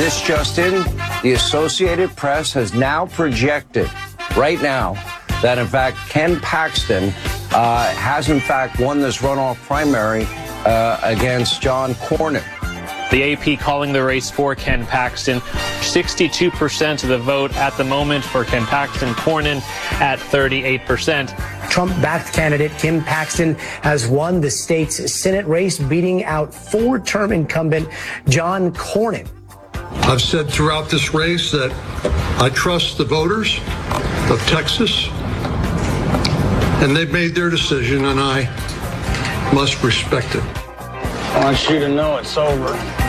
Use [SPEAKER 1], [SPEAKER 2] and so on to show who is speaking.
[SPEAKER 1] This just in, the Associated Press has now projected right now that, in fact, Ken Paxton has, in fact, won this runoff primary against John Cornyn.
[SPEAKER 2] The AP calling the race for Ken Paxton. 62% of the vote at the moment for Ken Paxton. Cornyn at 38%.
[SPEAKER 3] Trump-backed candidate Ken Paxton has won the state's Senate race, beating out four-term incumbent John Cornyn.
[SPEAKER 4] I've said throughout this race that I trust the voters of Texas, and they've made their decision, and I must respect it.
[SPEAKER 5] I want you to know it's over.